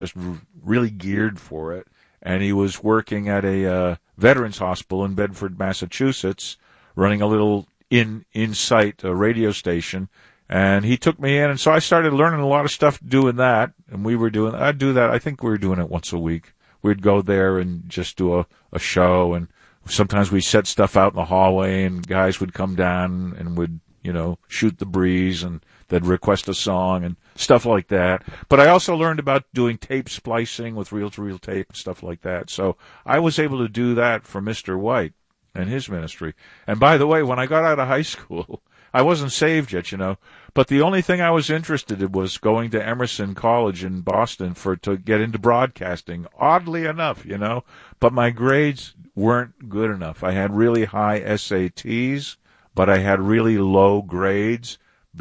just really geared for it. And he was working at a veterans hospital in Bedford, Massachusetts, running a little in-site radio station. And he took me in, and so I started learning a lot of stuff doing that. And I'd do that. I think we were doing it once a week. We'd go there and just do a show, and sometimes we set stuff out in the hallway, and guys would come down and would, shoot the breeze, and they'd request a song and stuff like that. But I also learned about doing tape splicing with reel-to-reel tape and stuff like that. So I was able to do that for Mr. White and his ministry. And by the way, when I got out of high school, I wasn't saved yet, but the only thing I was interested in was going to Emerson College in Boston to get into broadcasting, oddly enough, but my grades weren't good enough. I had really high SATs, but I had really low grades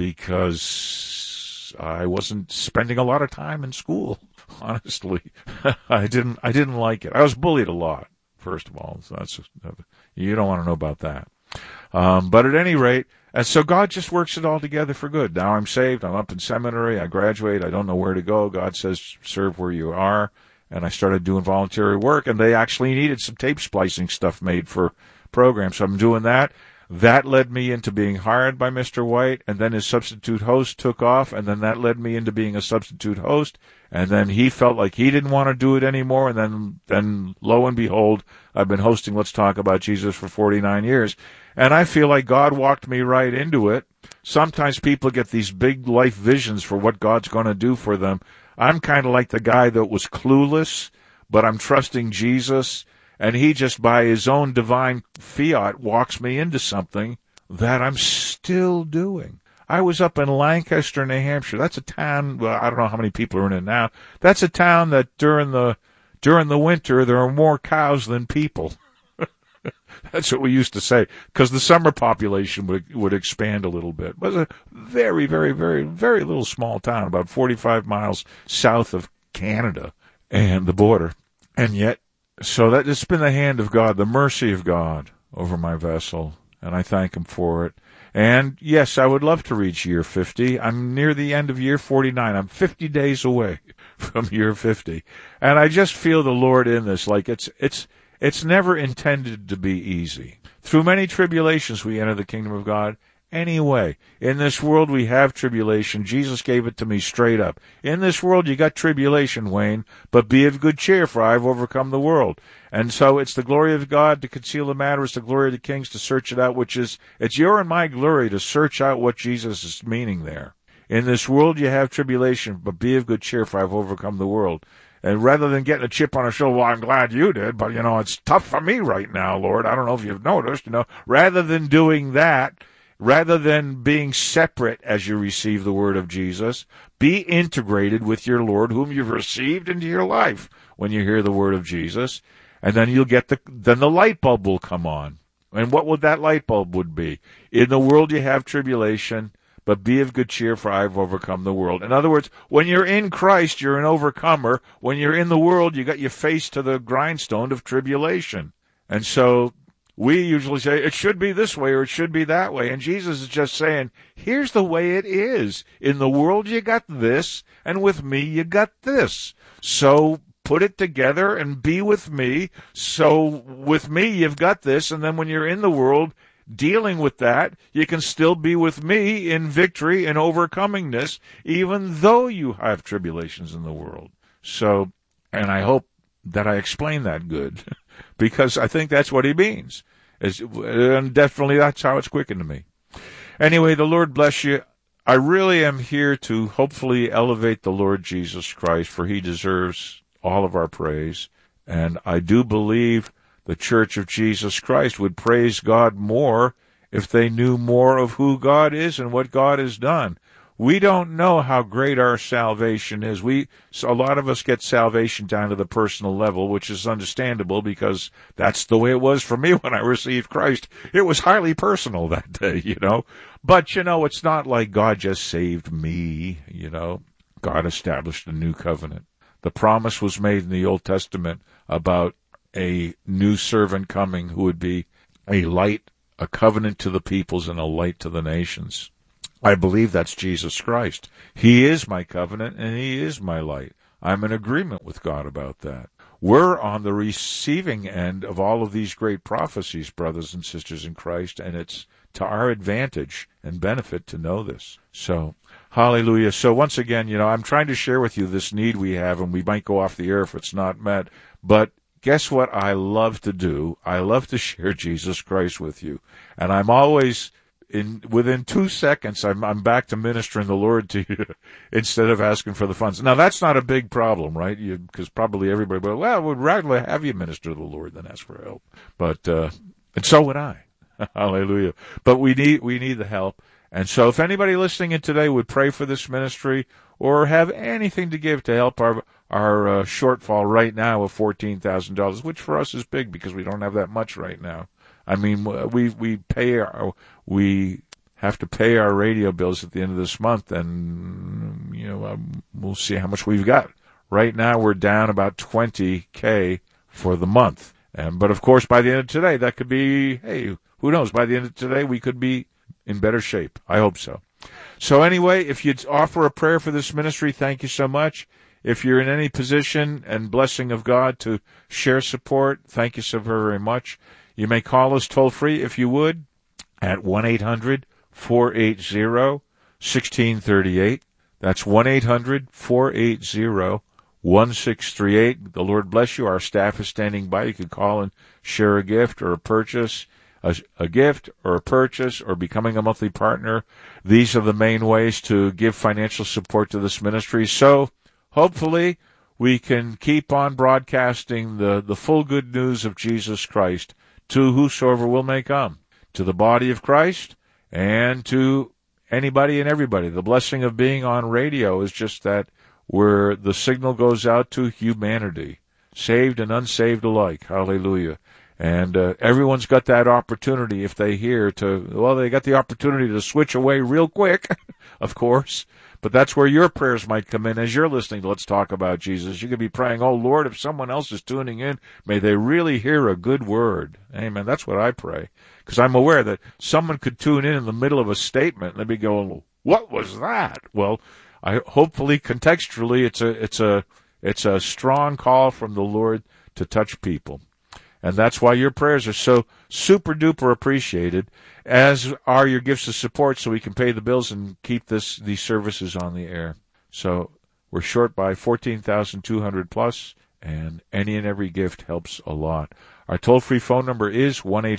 because I wasn't spending a lot of time in school, honestly. I didn't like it. I was bullied a lot, first of all, so you don't want to know about that. But at any rate, and so God just works it all together for good. Now I'm saved. I'm up in seminary. I graduate. I don't know where to go. God says, serve where you are. And I started doing voluntary work, and they actually needed some tape splicing stuff made for programs. So I'm doing that. That led me into being hired by Mr. White, and then his substitute host took off, and then that led me into being a substitute host, and then he felt like he didn't want to do it anymore, and then lo and behold, I've been hosting Let's Talk About Jesus for 49 years, and I feel like God walked me right into it. Sometimes people get these big life visions for what God's going to do for them. I'm kind of like the guy that was clueless, but I'm trusting Jesus, and he just by his own divine fiat walks me into something that I'm still doing. I was up in Lancaster, New Hampshire. That's a town, well, I don't know how many people are in it now. That's a town that during the winter there are more cows than people. That's what we used to say, because the summer population would expand a little bit. It was a very, very, very, very little small town, about 45 miles south of Canada and the border. And yet, so that it's been the hand of God, the mercy of God over my vessel, and I thank him for it. And yes, I would love to reach year 50. I'm near the end of year 49. I'm 50 days away from year 50. And I just feel the Lord in this, like it's never intended to be easy. Through many tribulations we enter the kingdom of God. Anyway, in this world we have tribulation. Jesus gave it to me straight up. In this world you got tribulation, Wayne, but be of good cheer, for I have overcome the world. And so it's the glory of God to conceal the matter. It's the glory of the kings to search it out, it's your and my glory to search out what Jesus is meaning there. In this world you have tribulation, but be of good cheer, for I have overcome the world. And rather than getting a chip on our shoulder, well, I'm glad you did, but, it's tough for me right now, Lord. I don't know if you've noticed, rather than doing that, rather than being separate as you receive the word of Jesus, be integrated with your Lord, whom you've received into your life when you hear the word of Jesus. And then you'll get then the light bulb will come on. And what would that light bulb would be? In the world you have tribulation, but be of good cheer, for I have overcome the world. In other words, when you're in Christ, you're an overcomer. When you're in the world, you got your face to the grindstone of tribulation. And so we usually say, it should be this way or it should be that way. And Jesus is just saying, here's the way it is. In the world, you got this, and with me, you got this. So put it together and be with me. So with me, you've got this, and then when you're in the world, dealing with that, you can still be with me in victory and overcoming this, even though you have tribulations in the world. So, and I hope that I explain that good, because I think that's what he means. And definitely that's how it's quickened to me. Anyway, the Lord bless you. I really am here to hopefully elevate the Lord Jesus Christ, for he deserves all of our praise. And I do believe the Church of Jesus Christ would praise God more if they knew more of who God is and what God has done. We don't know how great our salvation is. A lot of us get salvation down to the personal level, which is understandable because that's the way it was for me when I received Christ. It was highly personal that day, But, it's not like God just saved me, God established a new covenant. The promise was made in the Old Testament about a new servant coming who would be a light, a covenant to the peoples, and a light to the nations. I believe that's Jesus Christ. He is my covenant, and he is my light. I'm in agreement with God about that. We're on the receiving end of all of these great prophecies, brothers and sisters in Christ, and it's to our advantage and benefit to know this. So, hallelujah. So once again, I'm trying to share with you this need we have, and we might go off the air if it's not met, but guess what I love to do? I love to share Jesus Christ with you. And I'm always, within 2 seconds, I'm back to ministering the Lord to you instead of asking for the funds. Now, that's not a big problem, right? Because probably everybody, would rather have you minister to the Lord than ask for help. But, and so would I. Hallelujah. But we need the help. And so if anybody listening in today would pray for this ministry or have anything to give to help our shortfall right now of $14,000, which for us is big because we don't have that much right now. I mean, we have to pay our radio bills at the end of this month, and we'll see how much we've got. Right now, we're down about $20K for the month, but of course, by the end of today, that could be, hey, who knows? By the end of today, we could be in better shape. I hope so. So anyway, if you'd offer a prayer for this ministry, thank you so much. If you're in any position and blessing of God to share support, thank you so very much. You may call us toll-free, if you would, at 1-800-480-1638. That's 1-800-480-1638. The Lord bless you. Our staff is standing by. You can call and share a gift or a purchase, a gift or a purchase or becoming a monthly partner. These are the main ways to give financial support to this ministry. So hopefully we can keep on broadcasting the full good news of Jesus Christ to whosoever will may come, to the body of Christ and to anybody and everybody. The blessing of being on radio is just that, where the signal goes out to humanity, saved and unsaved alike. Hallelujah. And everyone's got that opportunity if they hear they got the opportunity to switch away real quick, of course. But that's where your prayers might come in as you're listening to Let's Talk About Jesus. You could be praying, oh, Lord, if someone else is tuning in, may they really hear a good word. Amen. That's what I pray. Because I'm aware that someone could tune in the middle of a statement and they'd be going, what was that? Well, hopefully contextually it's a strong call from the Lord to touch people. And that's why your prayers are so super duper appreciated, as are your gifts of support, so we can pay the bills and keep these services on the air. So we're short by $14,200 plus, and any and every gift helps a lot. Our toll-free phone number is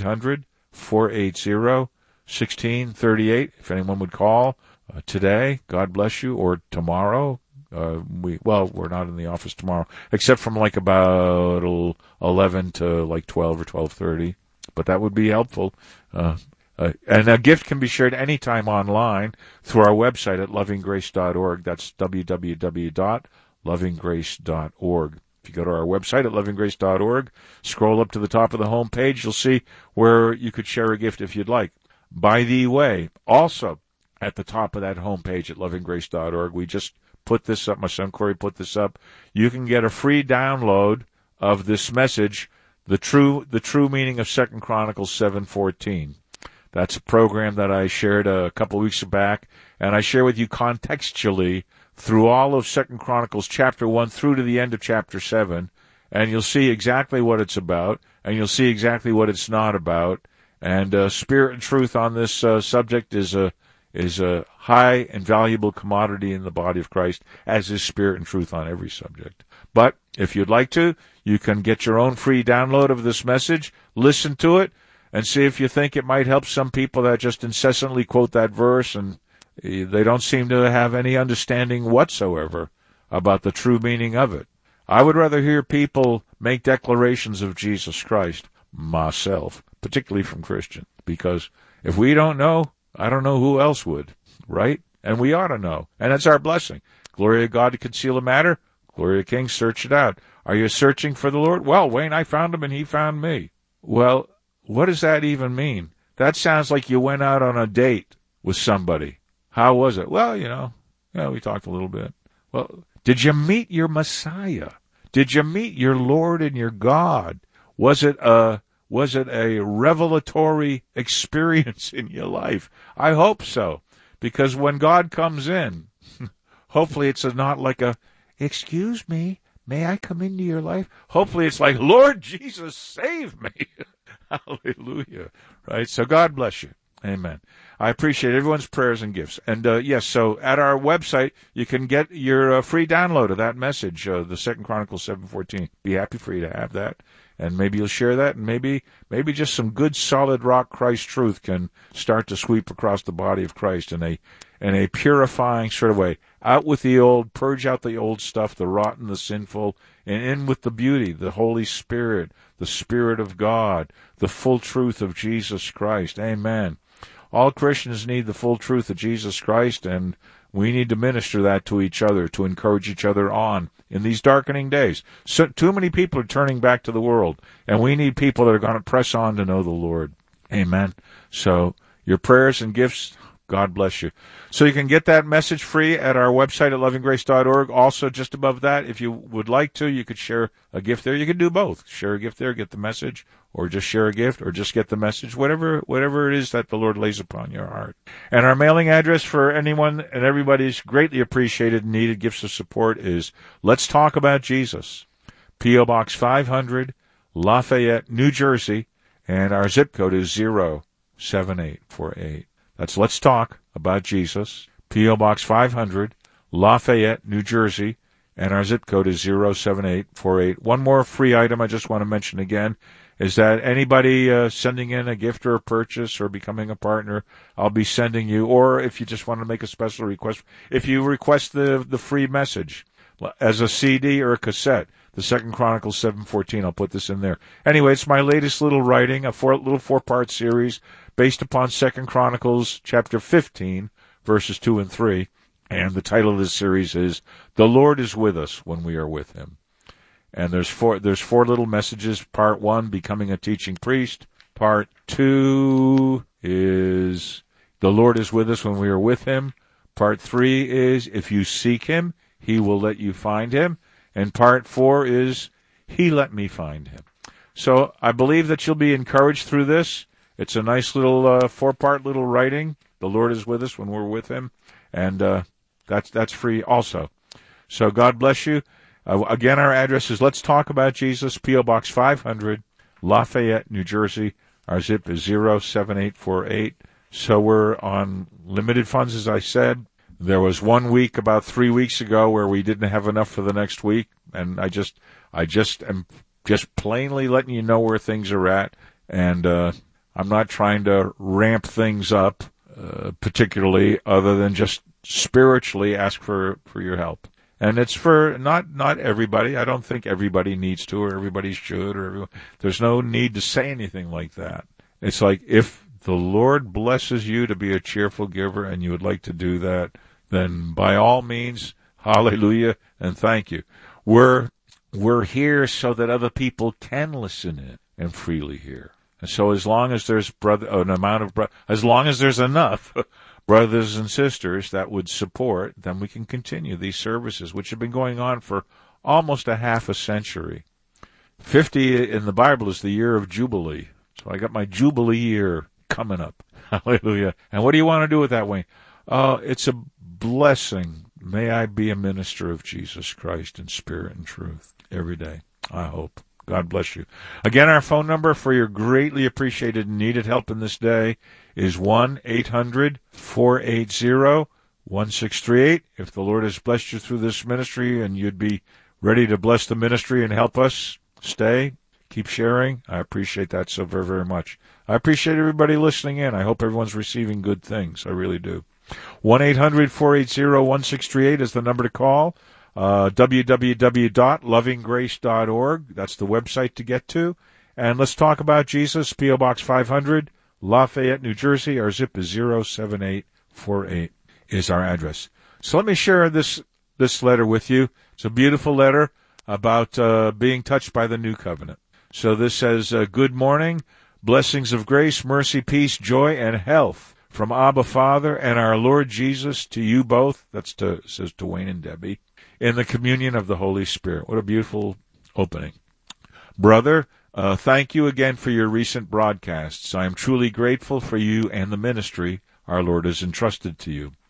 1-800-480-1638. If anyone would call today, God bless you, or tomorrow. We're not in the office tomorrow, except from like about 11 to like 12 or 12:30. But that would be helpful. And a gift can be shared anytime online through our website at lovinggrace.org. That's www.lovinggrace.org. If you go to our website at lovinggrace.org, scroll up to the top of the home page, you'll see where you could share a gift if you'd like. By the way, also at the top of that home page at lovinggrace.org, we just put this up. My son Corey put this up. You can get a free download of this message, the true meaning of 2 Chronicles 7:14. That's a program that I shared a couple of weeks back, and I share with you contextually through all of 2 Chronicles chapter 1 through to the end of chapter 7, and you'll see exactly what it's about, and you'll see exactly what it's not about. And spirit and truth on this subject is a high and valuable commodity in the body of Christ, as is spirit and truth on every subject. But if you'd like to, you can get your own free download of this message, listen to it, and see if you think it might help some people that just incessantly quote that verse, and they don't seem to have any understanding whatsoever about the true meaning of it. I would rather hear people make declarations of Jesus Christ, myself, particularly from Christians, because if we don't know, I don't know who else would, right? And we ought to know. And it's our blessing. Glory to God to conceal a matter. Glory to King, search it out. Are you searching for the Lord? Well, Wayne, I found him and he found me. Well, what does that even mean? That sounds like you went out on a date with somebody. How was it? Well, we talked a little bit. Well, did you meet your Messiah? Did you meet your Lord and your God? Was it a revelatory experience in your life? I hope so, because when God comes in, hopefully it's not like excuse me, may I come into your life? Hopefully it's like, Lord Jesus, save me. Hallelujah. Right? So God bless you. Amen. I appreciate everyone's prayers and gifts. And yes, so at our website, you can get your free download of that message, the 2 Chronicles 7:14. Be happy for you to have that. And maybe you'll share that, and maybe just some good solid rock Christ truth can start to sweep across the body of Christ in a purifying sort of way. Out with the old, purge out the old stuff, the rotten, the sinful, and in with the beauty, the Holy Spirit, the Spirit of God, the full truth of Jesus Christ. Amen. All Christians need the full truth of Jesus Christ, and we need to minister that to each other, to encourage each other on in these darkening days. So, too many people are turning back to the world, and we need people that are going to press on to know the Lord. Amen. So your prayers and gifts, God bless you. So you can get that message free at our website at lovinggrace.org. Also, just above that, if you would like to, you could share a gift there. You can do both. Share a gift there, get the message, or just share a gift, or just get the message, whatever it is that the Lord lays upon your heart. And our mailing address for anyone and everybody's greatly appreciated and needed gifts of support is Let's Talk About Jesus, P.O. Box 500, Lafayette, New Jersey, and our zip code is 07848. That's Let's Talk About Jesus, P.O. Box 500, Lafayette, New Jersey, and our zip code is 07848. One more free item I just want to mention again is that anybody sending in a gift or a purchase or becoming a partner, I'll be sending you, or if you just want to make a special request, if you request the free message as a CD or a cassette, the 2 Chronicles 7:14, I'll put this in there. Anyway, it's my latest little writing, a little four-part series based upon 2 Chronicles chapter 15, verses 2 and 3. And the title of this series is The Lord is With Us When We Are With Him. And there's four little messages. Part 1, becoming a teaching priest. Part 2 is the Lord is with us when we are with him. Part 3 is if you seek him, he will let you find him. And part 4 is he let me find him. So I believe that you'll be encouraged through this. It's a nice little 4-part little writing. The Lord is with us when we're with him. And that's free also. So God bless you. Again, our address is Let's Talk About Jesus, P.O. Box 500, Lafayette, New Jersey. Our zip is 07848. So we're on limited funds, as I said. There was 1 week about 3 weeks ago where we didn't have enough for the next week, and I just am just plainly letting you know where things are at, and I'm not trying to ramp things up particularly, other than just spiritually ask for your help. And it's for not everybody. I don't think everybody needs to, or everybody should, or everyone. There's no need to say anything like that. It's like if the Lord blesses you to be a cheerful giver and you would like to do that, then by all means, hallelujah and thank you. We're here so that other people can listen in and freely hear. And so as long as there's as long as there's enough brothers and sisters that would support, then we can continue these services, which have been going on for almost a half a century. 50 in the Bible is the year of Jubilee. So I got my Jubilee year coming up. Hallelujah. And what do you want to do with that, Wayne? It's a blessing. May I be a minister of Jesus Christ in spirit and truth every day, I hope. God bless you. Again, our phone number for your greatly appreciated and needed help in this day is 1-800-480-1638. If the Lord has blessed you through this ministry and you'd be ready to bless the ministry and help us stay, keep sharing, I appreciate that so very, very much. I appreciate everybody listening in. I hope everyone's receiving good things. I really do. 1-800-480-1638 is the number to call. www.lovinggrace.org. That's the website to get to. And Let's Talk About Jesus, P.O. Box 500, Lafayette, New Jersey. Our zip is 07848 is our address. So let me share this letter with you. It's a beautiful letter about being touched by the new covenant. So this says, good morning, blessings of grace, mercy, peace, joy, and health from Abba Father and our Lord Jesus to you both. Says to Wayne and Debbie. In the communion of the Holy Spirit. What a beautiful opening. Brother, thank you again for your recent broadcasts. I am truly grateful for you and the ministry our Lord has entrusted to you.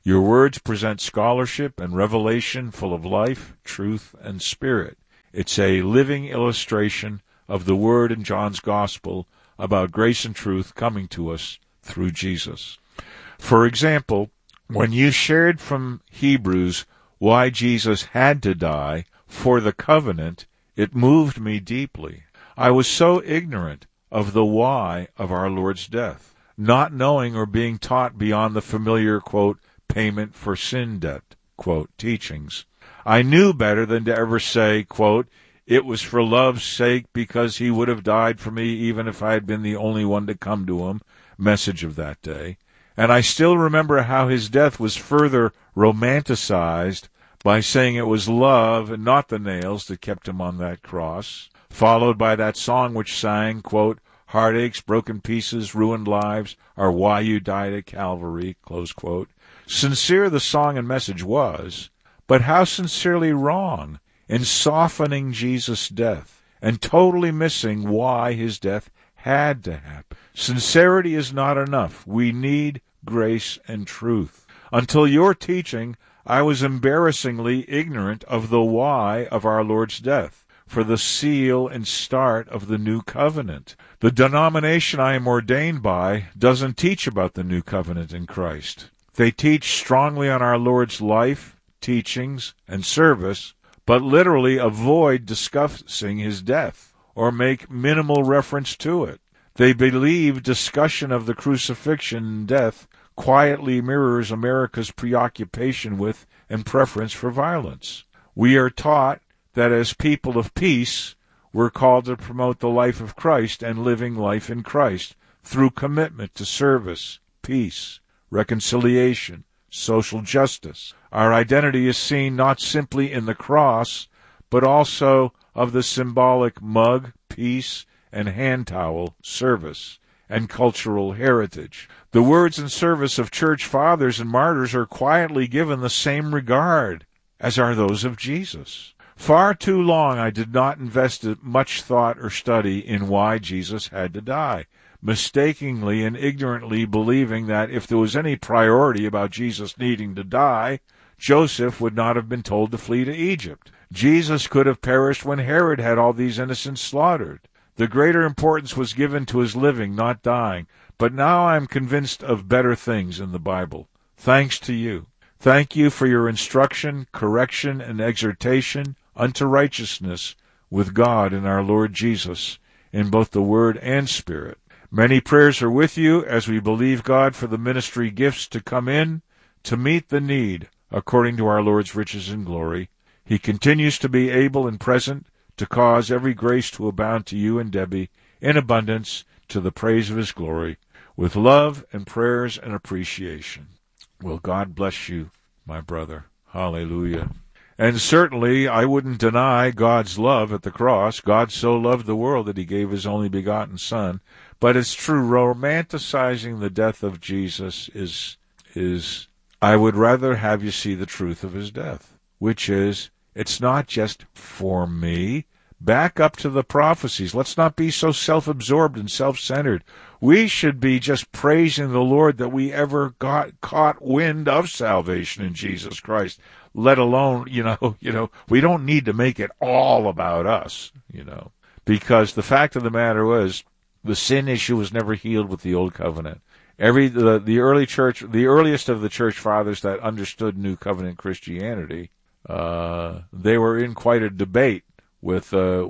Your words present scholarship and revelation full of life, truth, and spirit. It's a living illustration of the word in John's Gospel about grace and truth coming to us through Jesus. For example, when you shared from Hebrews why Jesus had to die for the covenant, it moved me deeply. I was so ignorant of the why of our Lord's death, not knowing or being taught beyond the familiar, quote, payment for sin debt, quote, teachings. I knew better than to ever say, quote, it was for love's sake because he would have died for me even if I had been the only one to come to him, message of that day. And I still remember how his death was further romanticized by saying it was love and not the nails that kept him on that cross, followed by that song which sang, quote, heartaches, broken pieces, ruined lives are why you died at Calvary, close quote. Sincere the song and message was, but how sincerely wrong in softening Jesus' death and totally missing why his death had to happen. Sincerity is not enough. We need grace and truth. Until your teaching, I was embarrassingly ignorant of the why of our Lord's death, for the seal and start of the new covenant. The denomination I am ordained by doesn't teach about the new covenant in Christ. They teach strongly on our Lord's life, teachings, and service, but literally avoid discussing his death or make minimal reference to it. They believe discussion of the crucifixion and death quietly mirrors America's preoccupation with and preference for violence. We are taught that as people of peace, we're called to promote the life of Christ and living life in Christ through commitment to service, peace, reconciliation, social justice. Our identity is seen not simply in the cross, but also of the symbolic mug, peace, and hand towel service and cultural heritage. The words and service of church fathers and martyrs are quietly given the same regard as are those of Jesus. Far too long I did not invest much thought or study in why Jesus had to die, mistakenly and ignorantly believing that if there was any priority about Jesus needing to die, Joseph would not have been told to flee to Egypt. Jesus could have perished when Herod had all these innocents slaughtered. The greater importance was given to his living, not dying. But now I am convinced of better things in the Bible. Thanks to you. Thank you for your instruction, correction, and exhortation unto righteousness with God and our Lord Jesus, in both the Word and Spirit. Many prayers are with you as we believe God for the ministry gifts to come in to meet the need according to our Lord's riches and glory. He continues to be able and present to cause every grace to abound to you and Debbie in abundance to the praise of his glory, with love and prayers and appreciation. Will God bless you, my brother. Hallelujah. And certainly I wouldn't deny God's love at the cross. God so loved the world that he gave his only begotten Son. But it's true, romanticizing the death of Jesus is I would rather have you see the truth of his death, which is, it's not just for me. Back up to the prophecies. Let's not be so self-absorbed and self-centered. We should be just praising the Lord that we ever caught wind of salvation in Jesus Christ. Let alone, we don't need to make it all about us, because the fact of the matter was, the sin issue was never healed with the old covenant. The early church, the earliest of the church fathers that understood New Covenant Christianity, they were in quite a debate with it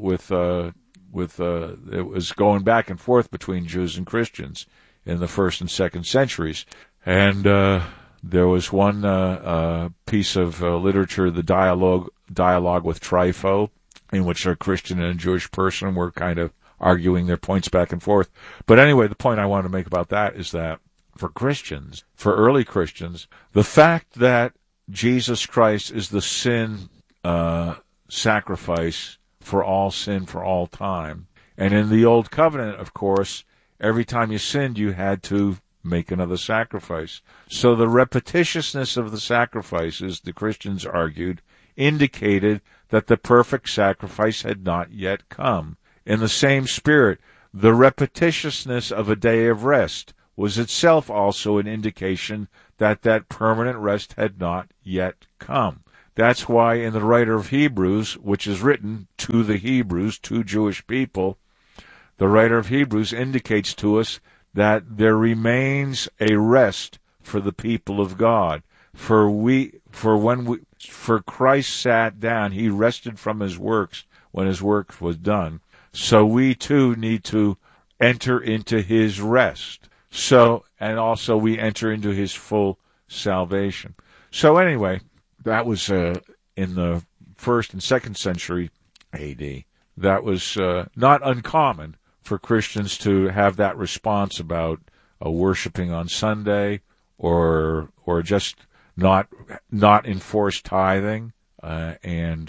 was going back and forth between Jews and Christians in the 1st and 2nd centuries. And there was one piece of literature, the dialogue with Trypho, in which a Christian and a Jewish person were kind of arguing their points back and forth. But anyway, the point I want to make about that is that for Christians, for early Christians, the fact that Jesus Christ is the sin sacrifice for all sin for all time. And in the Old Covenant, of course, every time you sinned, you had to make another sacrifice. So the repetitiousness of the sacrifices, the Christians argued, indicated that the perfect sacrifice had not yet come. In the same spirit, the repetitiousness of a day of rest was itself also an indication that permanent rest had not yet come. That's why in the writer of Hebrews, which is written to the Hebrews, to Jewish people, the writer of Hebrews indicates to us that there remains a rest for the people of God. For Christ sat down, he rested from his works when his work was done. So we too need to enter into his rest. And also we enter into his full salvation. So anyway, that was in the 1st and 2nd century AD. That was not uncommon for Christians to have that response about worshiping on Sunday or just not enforce tithing, and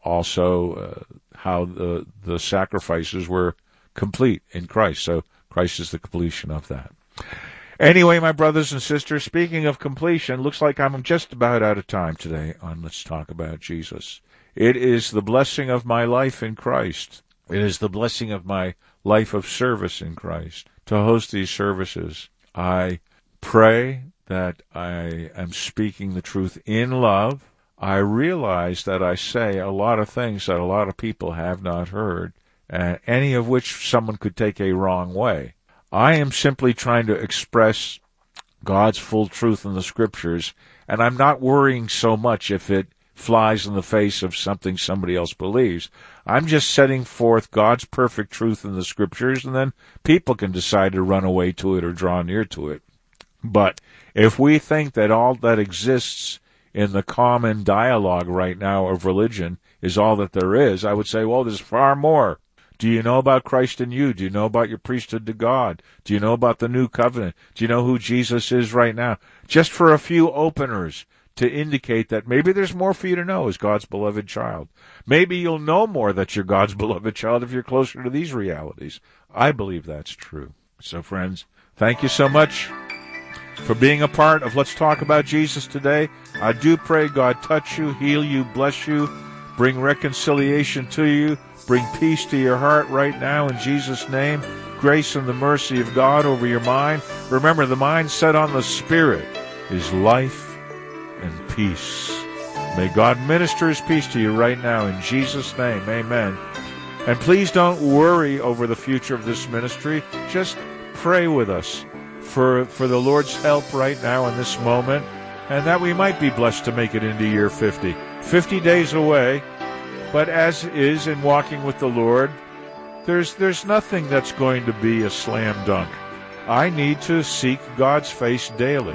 also how the sacrifices were complete in Christ. So Christ is the completion of that. Anyway, my brothers and sisters, speaking of completion, looks like I'm just about out of time today on Let's Talk About Jesus. It is the blessing of my life in Christ. It is the blessing of my life of service in Christ to host these services. I pray that I am speaking the truth in love. I realize that I say a lot of things that a lot of people have not heard, any of which someone could take a wrong way. I am simply trying to express God's full truth in the Scriptures, and I'm not worrying so much if it flies in the face of something somebody else believes. I'm just setting forth God's perfect truth in the Scriptures, and then people can decide to run away to it or draw near to it. But if we think that all that exists in the common dialogue right now of religion is all that there is, I would say, well, there's far more. Do you know about Christ in you? Do you know about your priesthood to God? Do you know about the new covenant? Do you know who Jesus is right now? Just for a few openers to indicate that maybe there's more for you to know as God's beloved child. Maybe you'll know more that you're God's beloved child if you're closer to these realities. I believe that's true. So, friends, thank you so much for being a part of Let's Talk About Jesus today. I do pray God touch you, heal you, bless you, bring reconciliation to you, bring peace to your heart right now in Jesus' name. Grace and the mercy of God over your mind. Remember, the mind set on the Spirit is life and peace. May God minister his peace to you right now in Jesus' name. Amen. And please don't worry over the future of this ministry. Just pray with us for the Lord's help right now in this moment, and that we might be blessed to make it into year 50. 50 days away. But as is in walking with the Lord, there's nothing that's going to be a slam dunk. I need to seek God's face daily.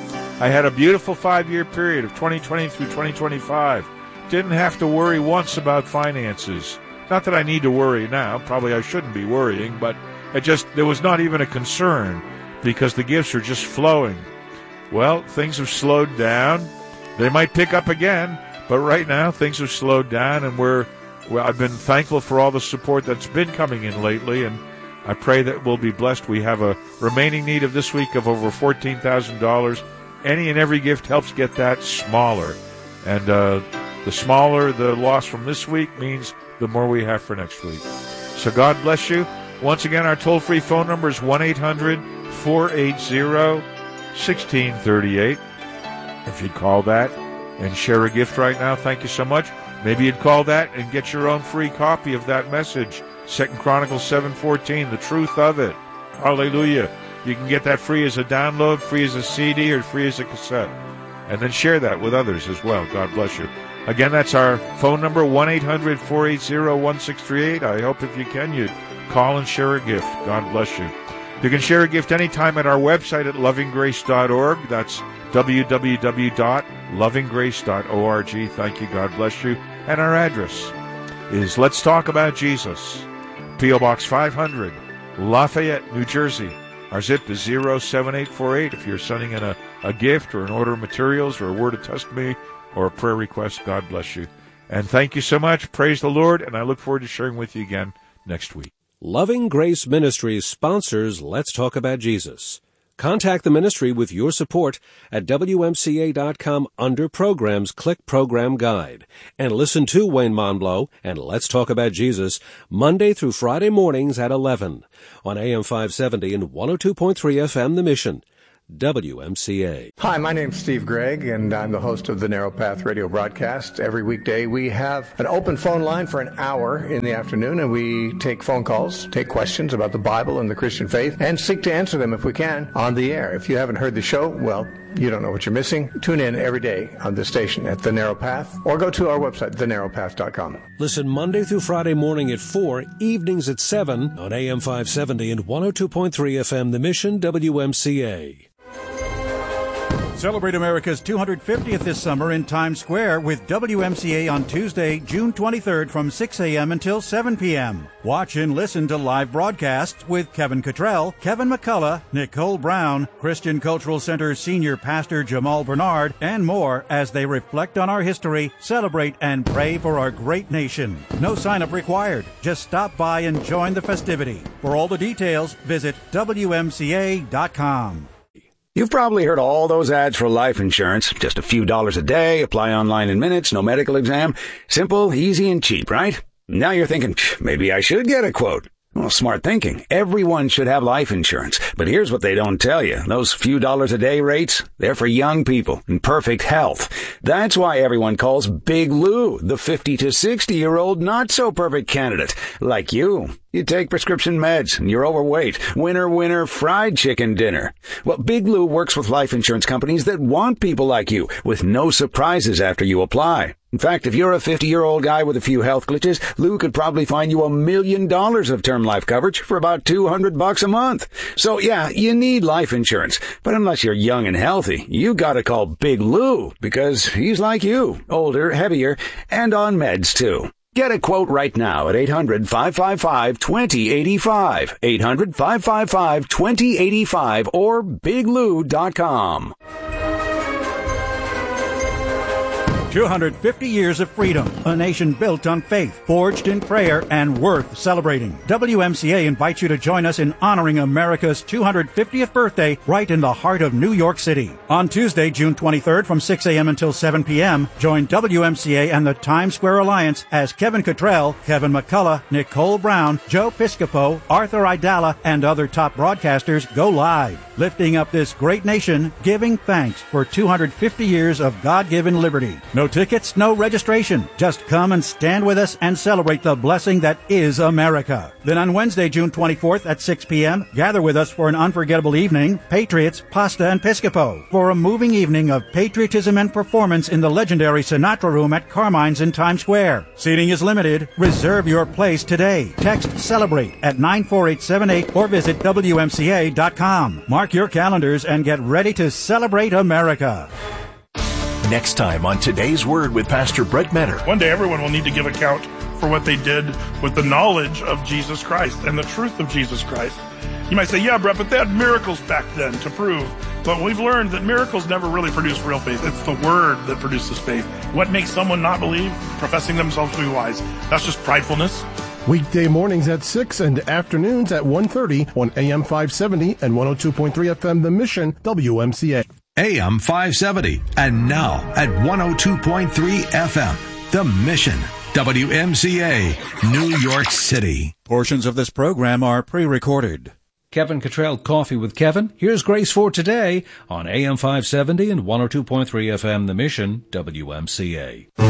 I had a beautiful 5-year period of 2020 through 2025. Didn't have to worry once about finances. Not that I need to worry now. Probably I shouldn't be worrying, but there was not even a concern because the gifts are just flowing. Well, things have slowed down. They might pick up again. But right now, things have slowed down, and I've been thankful for all the support that's been coming in lately, and I pray that we'll be blessed. We have a remaining need of this week of over $14,000. Any and every gift helps get that smaller. And the smaller the loss from this week means the more we have for next week. So God bless you. Once again, our toll-free phone number is 1-800-480-1638. If you'd call that and share a gift right now, thank you so much. Maybe you'd call that and get your own free copy of that message. 2 Chronicles 7:14, the truth of it. Hallelujah. You can get that free as a download, free as a CD, or free as a cassette. And then share that with others as well. God bless you. Again, that's our phone number, 1-800-480-1638. I hope if you can, you'd call and share a gift. God bless you. You can share a gift anytime at our website at lovinggrace.org. That's www.lovinggrace.org. Thank you. God bless you. And our address is Let's Talk About Jesus, P.O. Box 500, Lafayette, New Jersey. Our zip is 07848. If you're sending in a gift or an order of materials or a word of testimony or a prayer request, God bless you. And thank you so much. Praise the Lord. And I look forward to sharing with you again next week. Loving Grace Ministries sponsors Let's Talk About Jesus. Contact the ministry with your support at WMCA.com under Programs. Click Program Guide. And listen to Wayne Monblow and Let's Talk About Jesus Monday through Friday mornings at 11 on AM 570 and 102.3 FM The Mission. WMCA. Hi, my name's Steve Gregg, and I'm the host of the Narrow Path radio broadcast. Every weekday we have an open phone line for an hour in the afternoon, and we take phone calls, take questions about the Bible and the Christian faith, and seek to answer them if we can on the air. If you haven't heard the show, well, you don't know what you're missing. Tune in every day on this station at The Narrow Path, or go to our website, thenarrowpath.com. Listen Monday through Friday morning at 4, evenings at 7 on AM 570 and 102.3 FM, The Mission, WMCA. Celebrate America's 250th this summer in Times Square with WMCA on Tuesday, June 23rd from 6 a.m. until 7 p.m. Watch and listen to live broadcasts with Kevin Cottrell, Kevin McCullough, Nicole Brown, Christian Cultural Center Senior Pastor Jamal Bernard, and more as they reflect on our history, celebrate, and pray for our great nation. No sign-up required. Just stop by and join the festivity. For all the details, visit WMCA.com. You've probably heard all those ads for life insurance. Just a few dollars a day, apply online in minutes, no medical exam. Simple, easy, and cheap, right? Now you're thinking, maybe I should get a quote. Well, smart thinking. Everyone should have life insurance. But here's what they don't tell you. Those few dollars a day rates, they're for young people in perfect health. That's why everyone calls Big Lou the 50 to 60-year-old not-so-perfect candidate, like you. You take prescription meds, and you're overweight. Winner, fried chicken dinner. Well, Big Lou works with life insurance companies that want people like you, with no surprises after you apply. In fact, if you're a 50-year-old guy with a few health glitches, Lou could probably find you $1 million of term life coverage for about $200 a month. So yeah, you need life insurance. But unless you're young and healthy, you gotta call Big Lou, because he's like you, older, heavier, and on meds too. Get a quote right now at 800-555-2085, 800-555-2085, or biglou.com. 250 years of freedom, a nation built on faith, forged in prayer, and worth celebrating. WMCA invites you to join us in honoring America's 250th birthday right in the heart of New York City. On Tuesday, June 23rd from 6 a.m. until 7 p.m., join WMCA and the Times Square Alliance as Kevin Cottrell, Kevin McCullough, Nicole Brown, Joe Piscopo, Arthur Idala, and other top broadcasters go live, lifting up this great nation, giving thanks for 250 years of God-given liberty. No tickets, no registration. Just come and stand with us and celebrate the blessing that is America. Then on Wednesday, June 24th at 6 p.m., gather with us for an unforgettable evening, Patriots, Pasta, and Piscopo, for a moving evening of patriotism and performance in the legendary Sinatra Room at Carmine's in Times Square. Seating is limited. Reserve your place today. Text CELEBRATE at 94878 or visit WMCA.com. Mark your calendars and get ready to celebrate America. Next time on Today's Word with Pastor Brett Metter. One day everyone will need to give account for what they did with the knowledge of Jesus Christ and the truth of Jesus Christ. You might say, yeah, Brett, but they had miracles back then to prove. But we've learned that miracles never really produce real faith. It's the Word that produces faith. What makes someone not believe? Professing themselves to be wise. That's just pridefulness. Weekday mornings at 6 and afternoons at 1:30 on AM 570 and 102.3 FM, The Mission, WMCA. AM 570 and now at 102.3 FM, The Mission, WMCA, New York City. Portions of this program are pre-recorded. Kevin Cottrell, Coffee with Kevin. Here's Grace for today on AM 570 and 102.3 FM, The Mission, WMCA.